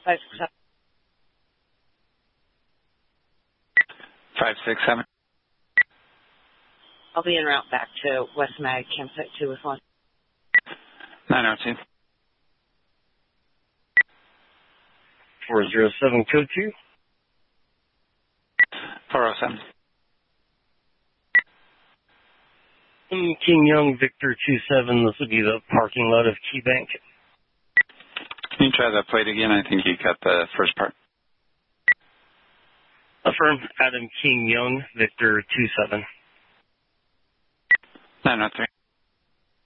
567. 567. I'll be en route back to West Mag, campsite 2 with 1. 902. 407 code 2. 407. King Young, Victor 27. This will be the parking lot of KeyBank. Can you try that plate again? I think you got the first part. Affirm. Adam King Young, Victor 27. 903.